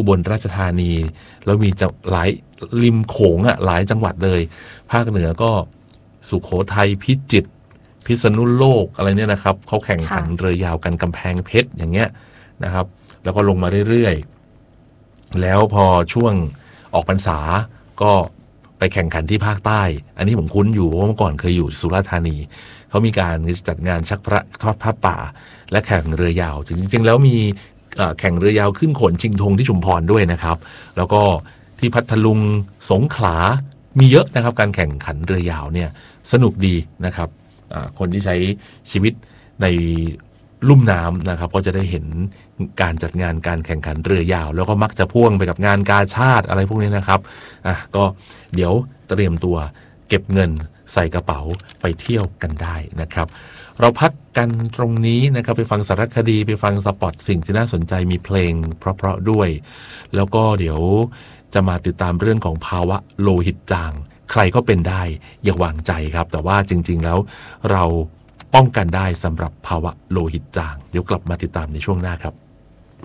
อุบลราชธานีแล้วมีจะหลายริมโขงหลายจังหวัดเลยภาคเหนือก็สุโขทัยพิจิตรพิษณุโลกอะไรเนี่ยนะครับเขาแข่งขันเรือยาวกันกำแพงเพชรอย่างเงี้ยนะครับแล้วก็ลงมาเรื่อยๆแล้วพอช่วงออกพรรษาก็ไปแข่งขันที่ภาคใต้อันนี้ผมคุ้นอยู่เพราะเมื่อก่อนเคยอยู่สุราษฎร์ธานีเขามีการจัดงานชักพระทอดผ้าป่าและแข่งเรือยาวจริงๆแล้วมีแข่งเรือยาวขึ้นโขนชิงธงที่ชุมพรด้วยนะครับแล้วก็ที่พัทลุงสงขลามีเยอะนะครับการแข่งขันเรือยาวเนี่ยสนุกดีนะครับคนที่ใช้ชีวิตในลุ่มน้ำนะครับก็จะได้เห็นการจัดงานการแข่งขันเรือยาวแล้วก็มักจะพ่วงไปกับงานกาชาดอะไรพวกนี้นะครับก็เดี๋ยวเตรียมตัวเก็บเงินใส่กระเป๋าไปเที่ยวกันได้นะครับเราพักกันตรงนี้นะครับไปฟังสารคดีไปฟังสปอตสิ่งที่น่าสนใจมีเพลงเพราะๆด้วยแล้วก็เดี๋ยวจะมาติดตามเรื่องของภาวะโลหิตจางใครก็เป็นได้อย่าวางใจครับแต่ว่าจริงๆแล้วเราป้องกันได้สำหรับภาวะโลหิตจางเดี๋ยวกลับมาติดตามในช่วงหน้าครับ